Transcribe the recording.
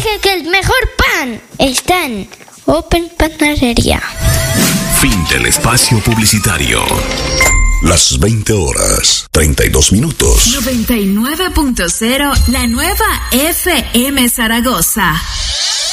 que el mejor pan está en Open Panadería. Fin del espacio publicitario. Las 20:32. 99.0, la nueva FM Zaragoza.